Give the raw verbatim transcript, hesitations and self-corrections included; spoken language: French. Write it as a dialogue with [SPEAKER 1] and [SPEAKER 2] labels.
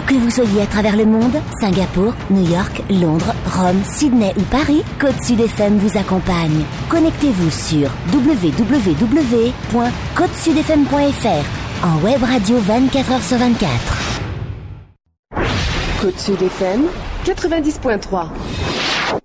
[SPEAKER 1] que vous soyez à travers le monde, Singapour, New York, Londres, Rome, Sydney ou Paris, Côte Sud F M vous accompagne. Connectez-vous sur w w w point côte sud f m point f r en web radio vingt-quatre heures sur vingt-quatre.
[SPEAKER 2] Côte Sud F M quatre-vingt-dix point trois.